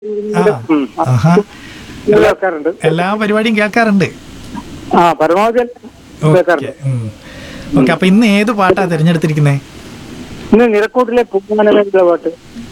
ഉം. ആഹാ. ഇത് കേൾക്കാറുണ്ട്. എല്ലാ പരിപാടിയും കേൾക്കാറുണ്ട്. പരമാവധി കേൾക്കാറുണ്ട്. ഓക്കെ, അപ്പൊ ഇന്ന് ഏത് പാട്ടാ തിരഞ്ഞെടുത്തിരിക്കുന്നേ? ഇന്ന് നിരക്കൂട്ടിലെ പൂമാനമേലുള്ള പാട്ട്.